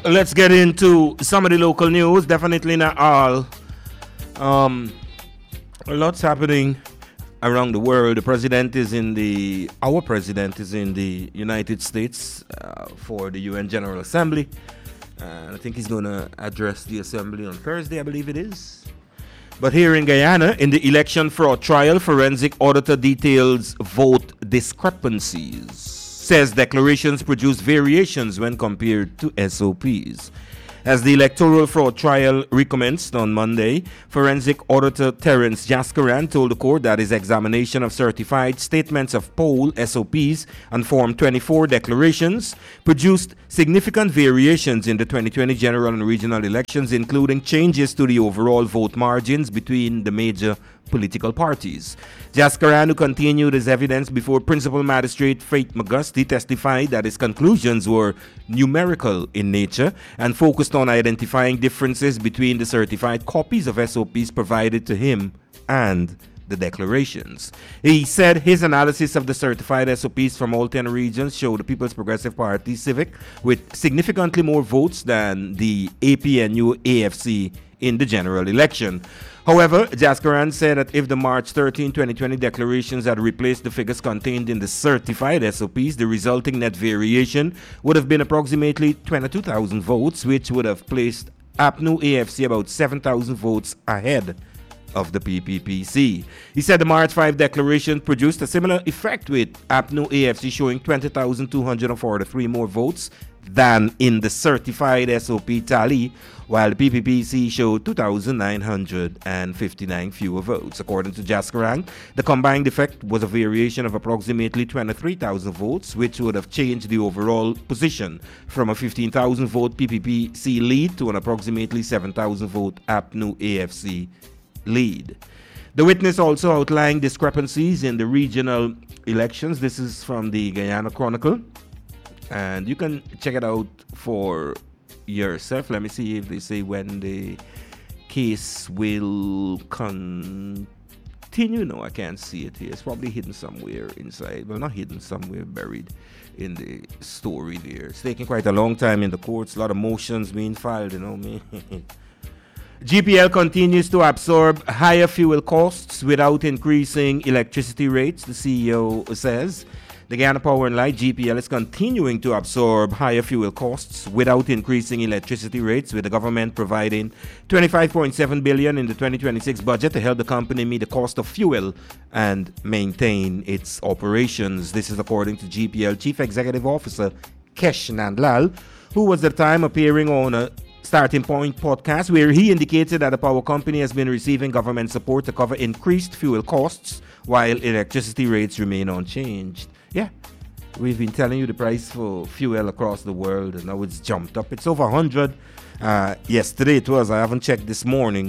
Let's get into some of the local news. Definitely not all. A lot's happening around the world. Our president is in the United States for the UN General Assembly. I think he's going to address the assembly on Thursday, I believe it is. But here in Guyana, in the election fraud trial, forensic auditor details vote discrepancies. Says declarations produce variations when compared to SOPs. As the electoral fraud trial recommenced on Monday, forensic auditor Terence Jaskaran told the court that his examination of certified statements of poll SOPs and Form 24 declarations produced significant variations in the 2020 general and regional elections, including changes to the overall vote margins between the major political parties. Jaskaran, who continued his evidence before Principal Magistrate Faith McGusty, testified that his conclusions were numerical in nature and focused on identifying differences between the certified copies of SOPs provided to him and the declarations. He said his analysis of the certified SOPs from all 10 regions showed the People's Progressive Party Civic with significantly more votes than the APNU AFC in the general election. However, Jaskaran said that if the March 13, 2020 declarations had replaced the figures contained in the certified SOPs, the resulting net variation would have been approximately 22,000 votes, which would have placed APNU AFC about 7,000 votes ahead of the PPPC. He said the March 5 declaration produced a similar effect, with APNU AFC showing 20,243 more votes than in the certified SOP tally, while the PPPC showed 2,959 fewer votes. According to Jaskaran, the combined effect was a variation of approximately 23,000 votes, which would have changed the overall position from a 15,000 vote PPPC lead to an approximately 7,000 vote APNU AFC lead. The witness also outlined discrepancies in the regional elections. This is from the Guyana Chronicle, and you can check it out for yourself. Let me see if they say when the case will continue. No, I can't see it here. It's probably hidden somewhere inside. Well, not hidden, somewhere buried in the story there. It's taking quite a long time in the courts. A lot of motions being filed, you know me. GPL continues to absorb higher fuel costs without increasing electricity rates, the CEO says. The Guyana Power and Light, GPL, is continuing to absorb higher fuel costs without increasing electricity rates, with the government providing $25.7 billion in the 2026 budget to help the company meet the cost of fuel and maintain its operations. This is according to GPL Chief Executive Officer Kesh Nandlal, who was at the time appearing on a Starting Point podcast, where he indicated that the power company has been receiving government support to cover increased fuel costs while electricity rates remain unchanged. Yeah, we've been telling you the price for fuel across the world, and now it's jumped up. It's over 100. Yesterday it was. I haven't checked this morning.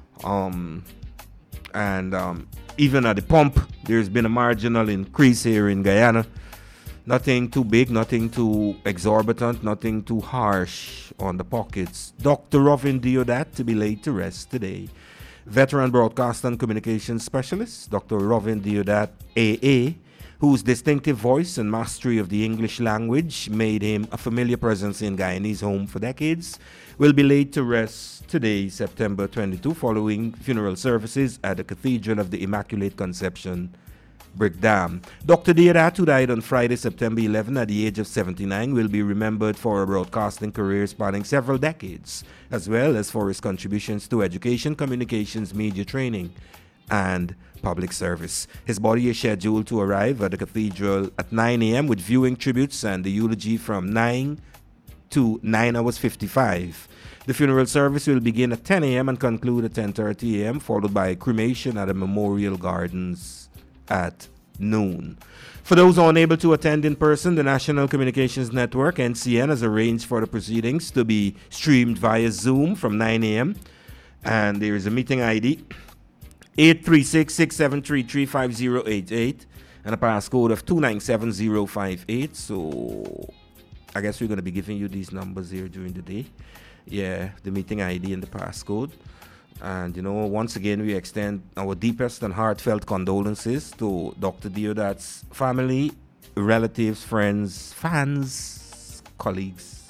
Even at the pump, there's been a marginal increase here in Guyana. Nothing too big, nothing too exorbitant, nothing too harsh on the pockets. Dr. Rovin Diodat to be laid to rest today. Veteran broadcast and communications specialist, Dr. Rovin Diodat AA, whose distinctive voice and mastery of the English language made him a familiar presence in Guyanese home for decades, will be laid to rest today, September 22, following funeral services at the Cathedral of the Immaculate Conception, Brickdam. Dr. Diodat, who died on Friday, September 11 at the age of 79, will be remembered for a broadcasting career spanning several decades, as well as for his contributions to education, communications, media training, and public service. His body is scheduled to arrive at the cathedral at 9 a.m. with viewing tributes and the eulogy from 9 to 9 hours 55. The funeral service will begin at 10 a.m. and conclude at 10:30 a.m., followed by cremation at the Memorial Gardens at noon. For those unable to attend in person, the National Communications Network, NCN, has arranged for the proceedings to be streamed via Zoom from 9 a.m. And there is a meeting ID 836-6733-5088 and a passcode of 297058. So I guess we're going to be giving you these numbers here during the day. Yeah, the meeting ID and the passcode. And, you know, once again, we extend our deepest and heartfelt condolences to Dr. Diodat's family, relatives, friends, fans, colleagues,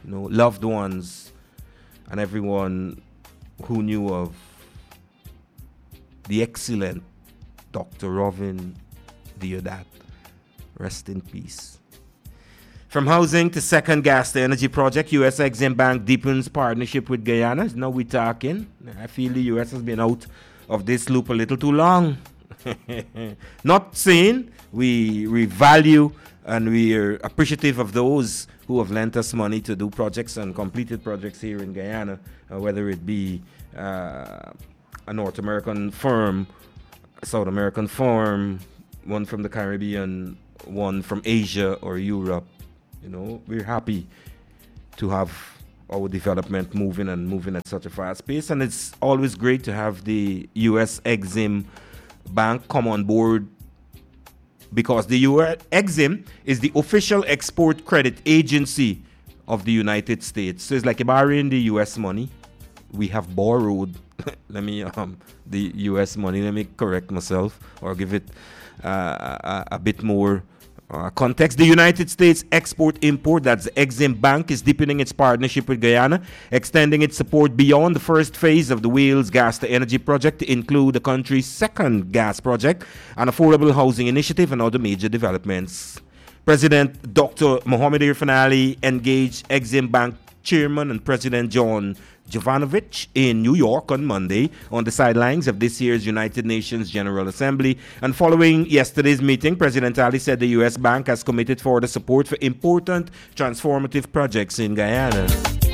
loved ones, and everyone who knew of the excellent Dr. Robin Deodat. Rest in peace. From housing to second gas to energy project, U.S. Exim Bank deepens partnership with Guyana. Now we're talking. I feel the U.S. has been out of this loop a little too long. Not saying we value and we are appreciative of those who have lent us money to do projects and completed projects here in Guyana, whether it be a North American firm, a South American firm, one from the Caribbean, one from Asia or Europe. We're happy to have our development moving at such a fast pace, and it's always great to have the U.S. Exim Bank come on board, because the U.S. Exim is the official export credit agency of the United States. So it's like borrowing the U.S. money. We have borrowed the U.S. money. Let me correct myself or give it a bit more context. The United States Export-Import, that's the Exim Bank, is deepening its partnership with Guyana, extending its support beyond the first phase of the Wales Gas to Energy project to include the country's second gas project, an affordable housing initiative, and other major developments. President Dr. Mohamed Irfaan Ali engaged Exim Bank Chairman and President John Jovanovic in New York on Monday on the sidelines of this year's United Nations General Assembly. And following yesterday's meeting, President Ali said the U.S. Bank has committed for the support for important transformative projects in Guyana.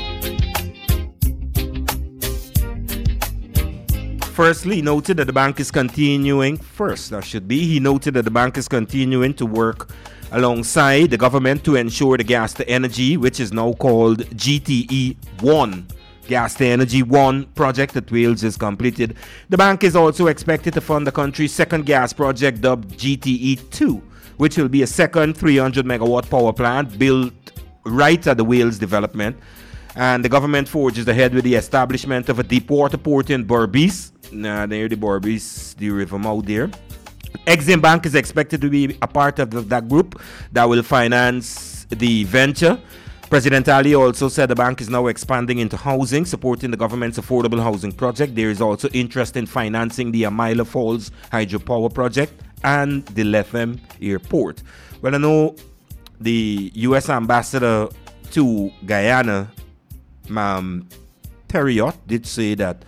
Firstly, he noted that the bank is continuing to work alongside the government to ensure the gas to energy, which is now called GTE 1. Gas to Energy 1 project that Wales is completed. The bank is also expected to fund the country's second gas project dubbed GTE 2, which will be a second 300 megawatt power plant built right at the Wales development. And the government forges ahead with the establishment of a deep water port in Berbice, near the Berbice, the river mouth there. Exim Bank is expected to be a part of that group that will finance the venture. President Ali also said the bank is now expanding into housing, supporting the government's affordable housing project. There is also interest in financing the Amila Falls hydropower project and the Lethem Airport. Well, I know the U.S. ambassador to Guyana, Terriot, did say that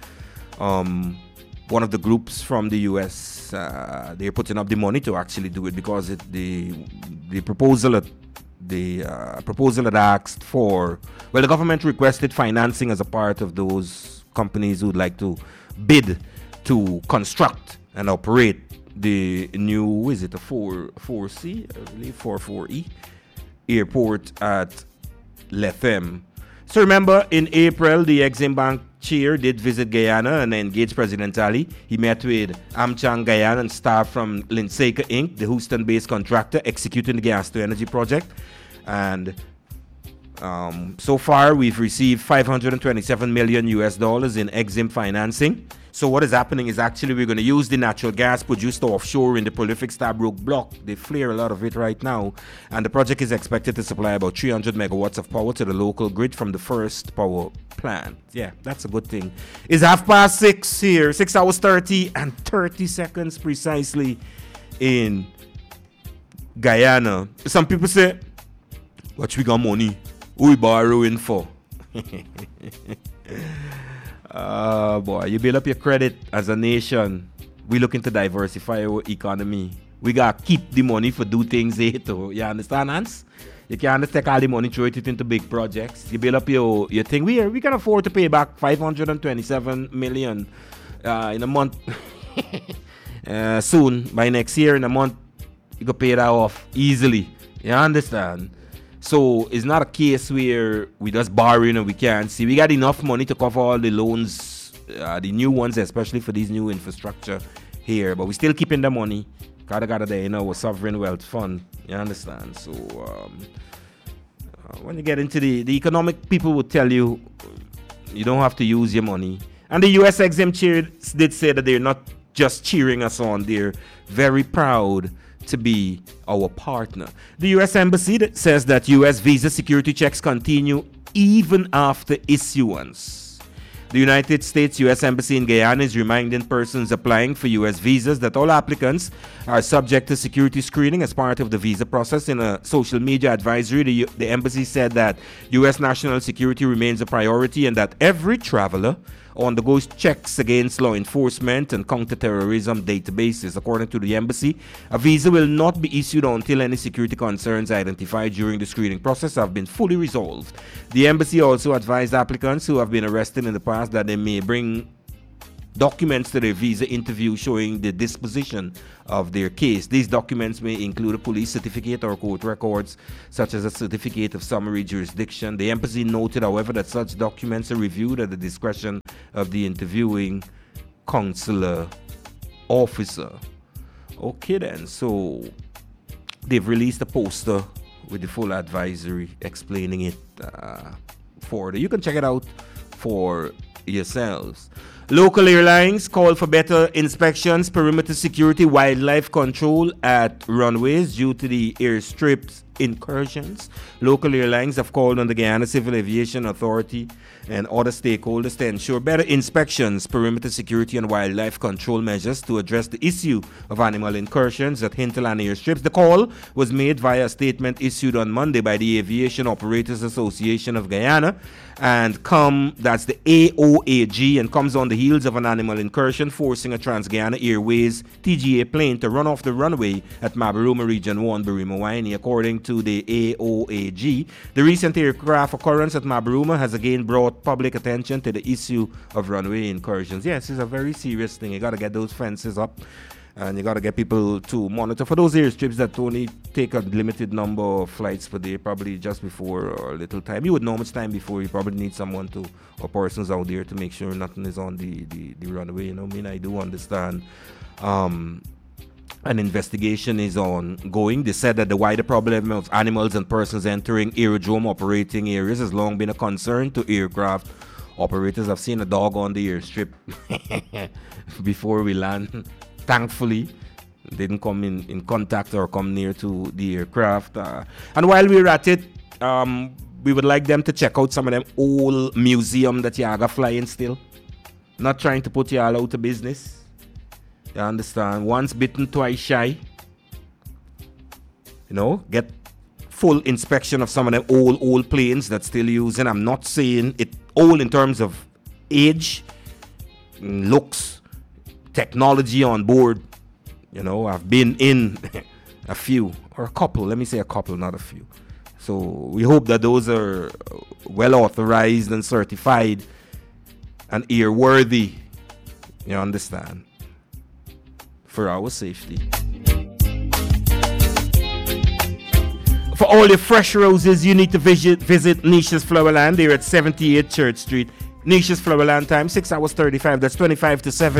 one of the groups from the U.S., they're putting up the money to actually do it, because the proposal that asked for, the government requested financing as a part of those companies who would like to bid to construct and operate the new, a 4C, I believe 44E airport at Lethem. So remember, in April, the Exim Bank chair did visit Guyana and engaged President Ali. He met with Amchang Guyana and staff from Linseka Inc., the Houston-based contractor executing the gas to energy project. And so far, we've received $527 million in Exim financing. So what is happening is actually we're going to use the natural gas produced offshore in the prolific Stabroek block. They flare a lot of it right now. And the project is expected to supply about 300 megawatts of power to the local grid from the first power plant. Yeah, that's a good thing. It's 6:30 here, 6 hours 30 and 30 seconds precisely in Guyana. Some people say, what we got money? Who we borrowing for? Boy, you build up your credit as a nation. We looking to diversify our economy. We gotta keep the money for do things here too. You understand, Hans? You can't just take all the money, throw it into big projects. You build up your thing. We can afford to pay back $527 million in a month. Soon, by next year, in a month, you can pay that off easily. You understand? So it's not a case where we just borrowing and we can't see. We got enough money to cover all the loans, the new ones, especially for these new infrastructure here. But we still keeping the money. Gotta there, our sovereign wealth fund. You understand? So when you get into the economic, people will tell you you don't have to use your money. And the U.S. Exim chair did say that they're not just cheering us on. They're very proud to be our partner. The U.S. Embassy says that U.S. visa security checks continue even after issuance. The United States U.S. Embassy in Guyana is reminding persons applying for U.S. visas that all applicants are subject to security screening as part of the visa process. In a social media advisory, the embassy said that U.S. national security remains a priority and that every traveler undergoes checks against law enforcement and counterterrorism databases. According to the embassy, a visa will not be issued until any security concerns identified during the screening process have been fully resolved. The embassy also advised applicants who have been arrested in the past that they may bring documents to their visa interview showing the disposition of their case. These documents may include a police certificate or court records, such as a certificate of summary jurisdiction. The embassy noted, however, that such documents are reviewed at the discretion of the interviewing consular officer. Okay then, so they've released a poster with the full advisory explaining it you can check it out for yourselves. Local airlines call for better inspections, perimeter security, wildlife control at runways due to the airstrip's incursions. Local airlines have called on the Guyana Civil Aviation Authority and other stakeholders to ensure better inspections, perimeter security, and wildlife control measures to address the issue of animal incursions at hinterland airstrips. The call was made via a statement issued on Monday by the Aviation Operators Association of Guyana, and that's the AOAG, and comes on the heels of an animal incursion forcing a Trans-Guyana Airways TGA plane to run off the runway at Mabaruma Region 1, Birima-Waini. According to the AOAG, the recent aircraft occurrence at Mabaruma has again brought public attention to the issue of runway incursions. Yes, it's a very serious thing. You got to get those fences up, and you got to get people to monitor for those airstrips that only take a limited number of flights per day, probably just before or a little time. You would know much time before. You probably need someone or persons out there to make sure nothing is on the runway. You know, I do understand an investigation is ongoing. They said that the wider problem of animals and persons entering aerodrome operating areas has long been a concern to aircraft operators. I've seen a dog on the airstrip before we land. Thankfully, didn't come in contact or come near to the aircraft. And while we're at it, we would like them to check out some of them old museum that y'all got flying still. Not trying to put y'all out of business. You understand? Once bitten, twice shy. You know, get full inspection of some of them old planes that's still using. I'm not saying it old in terms of age, looks, technology on board. You know, I've been in a few, or a couple. Let me say a couple, not a few. So we hope that those are well authorized and certified and airworthy. You understand? For our safety. For all your fresh roses, you need to visit Nisha's Flowerland. They're at 78 Church Street. Nisha's Flowerland time, 6 hours 35. That's 25 to 7.